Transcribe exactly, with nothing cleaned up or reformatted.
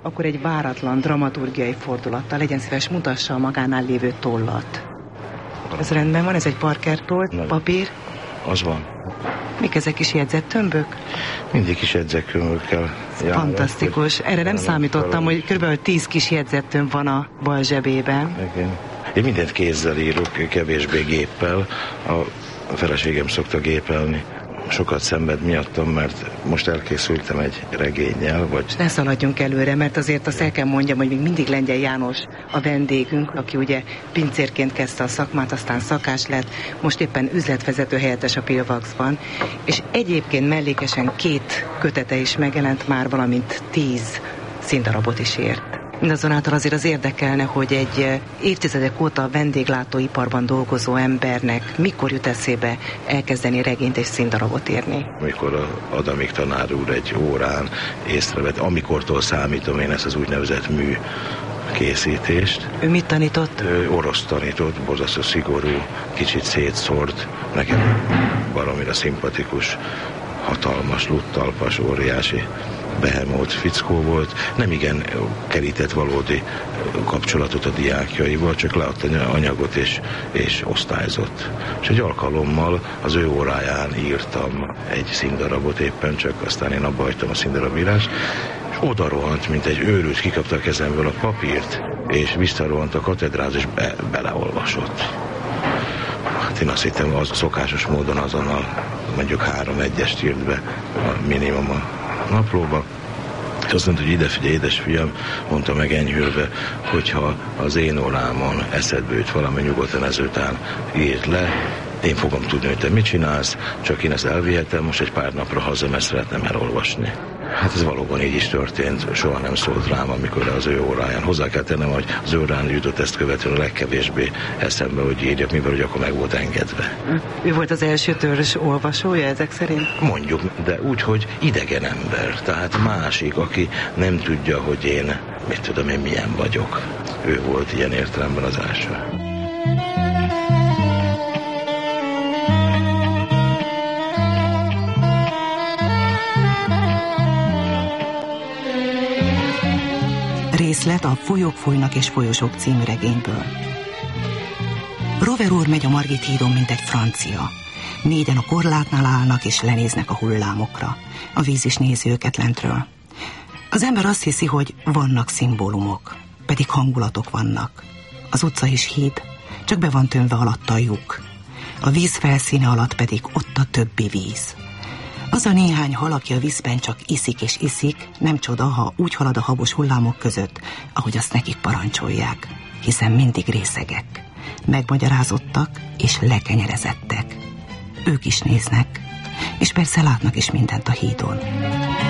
akkor egy váratlan dramaturgiai fordulattal legyen szíves, mutassa a magánál lévő tollat. Ez rendben van? Ez egy Parker toll, papír? Az van. Mik ezek is jegyzettömbök? Mindig kis jegyzettömbökkel jár. Fantasztikus. Erre nem számítottam, hogy kb. tíz kis jegyzettömb van a bal zsebében. Igen. Én mindent kézzel írok, kevésbé géppel. A feleségem szokta gépelni. Sokat szenved miattam, mert most elkészültem egy regénnyel, vagy... Ne szaladjunk előre, mert azért azt el kell mondjam, hogy még mindig Lengyel János a vendégünk, aki ugye pincérként kezdte a szakmát, aztán szakás lett, most éppen üzletvezető helyettes a Pilvaxban, és egyébként mellékesen két kötete is megjelent már, valamint tíz színdarabot is ért. Mindazonáltal azért az érdekelne, hogy egy évtizedek óta a vendéglátóiparban dolgozó embernek mikor jut eszébe elkezdeni regényt és színdarabot írni? Amikor Adamik tanár úr egy órán észrevett, amikortól számítom én ezt az úgynevezett mű készítést. Ő mit tanított? Ő orosz tanított, borzasztó szigorú, kicsit szétszórt, nekem baromira szimpatikus, hatalmas, luttalpas, óriási behemót fickó volt, nem igen kerített valódi kapcsolatot a diákjaival, csak leadta anyagot és, és osztályzott. És egy alkalommal az ő óráján írtam egy színdarabot éppen, csak aztán én abba hagytam a színdarabírást, és oda rohant, mint egy őrült, kikapta a kezemből a papírt, és visszarohant a katedráz, és be, beleolvasott. Hát én azt hittem, az szokásos módon azonnal mondjuk három egyest írt be a minimum a naplóba, és azt mondta, hogy ide figyelj, édesfiam, mondta meg enyhülve, hogyha az én órámon eszedbe jut valami, nyugodtan ezután írd le, én fogom tudni, hogy te mit csinálsz, csak én ezt elvihetem, most egy pár napra haza, mert szeretném elolvasni. Hát ez valóban így is történt, soha nem szólt rám, amikor az ő óráján. Hozzá kell tennem, hogy az ő órán jutott ezt követően a legkevésbé eszembe, hogy írjak, mivel hogy akkor meg volt engedve. Ő volt az első törzs olvasója ezek szerint? Mondjuk, de úgy, hogy idegen ember, tehát másik, aki nem tudja, hogy én, mit tudom én, milyen vagyok. Ő volt ilyen értelemben az első. Részlet a Folyók folynak és folyosók című regényből. Rover úr megy a Margit hídon, mint egy francia. Négyen a korlátnál állnak és lenéznek a hullámokra. A víz is nézi őket lentről. Az ember azt hiszi, hogy vannak szimbólumok, pedig hangulatok vannak. Az utca is híd, csak be van tömve alatta a lyuk. A víz felszíne alatt pedig ott a többi víz. Az a néhány hal, aki a vízben csak iszik és iszik, nem csoda, ha úgy halad a habos hullámok között, ahogy azt nekik parancsolják, hiszen mindig részegek, megmagyarázottak és lekenyerezettek. Ők is néznek, és persze látnak is mindent a hídon.